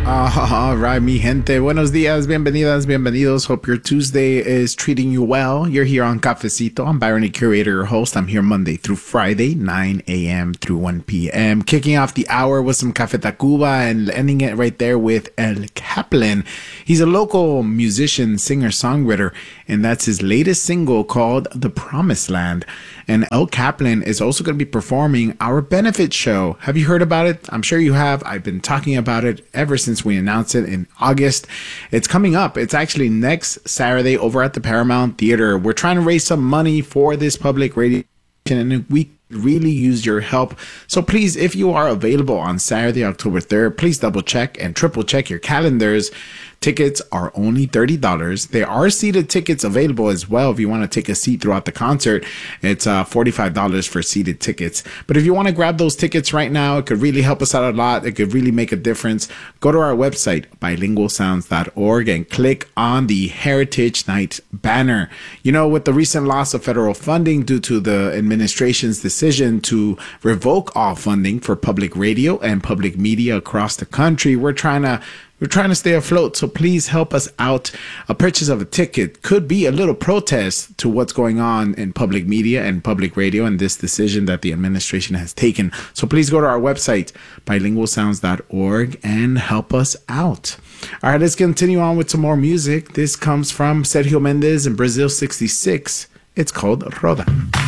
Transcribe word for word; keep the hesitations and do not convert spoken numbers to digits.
All right, mi gente. Buenos dias, bienvenidas, bienvenidos. Hope your Tuesday is treating you well. You're here on Cafecito. I'm Byron, the curator, your host. I'm here Monday through Friday, nine a.m. through one p.m. Kicking off the hour with some Café Tacuba and ending it right there with El Kaplan. He's a local musician, singer, songwriter, and that's his latest single called The Promised Land. And El Kaplan is also going to be performing our benefit show. Have you heard about it? I'm sure you have. I've been talking about it ever since we announced it in August. It's coming up. It's actually next Saturday over at the Paramount Theater. We're trying to raise some money for this public radio station, and we really use your help. So please, if you are available on Saturday, October third, please double check and triple check your calendars. Tickets are only thirty dollars. There are seated tickets available as well. If you want to take a seat throughout the concert, it's uh, forty-five dollars for seated tickets. But if you want to grab those tickets right now, it could really help us out a lot. It could really make a difference. Go to our website, bilingual sounds dot org, and click on the Heritage Night banner. You know, with the recent loss of federal funding due to the administration's decision to revoke all funding for public radio and public media across the country, we're trying to We're trying to stay afloat, so please help us out. A purchase of a ticket could be a little protest to what's going on in public media and public radio and this decision that the administration has taken. So please go to our website, bilingual sounds dot org, and help us out. All right, let's continue on with some more music. This comes from Sergio Mendes and Brazil sixty-six. It's called Roda.